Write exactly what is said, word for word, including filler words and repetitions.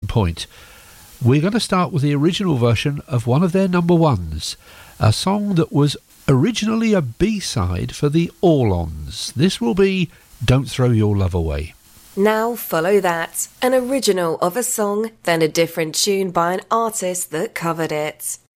Point. We're going to start with the original version of one of their number ones, a song that was originally a B-side for the All-Ons. This will be Don't Throw Your Love Away. Now follow that, an original of a song, then a different tune by an artist that covered it.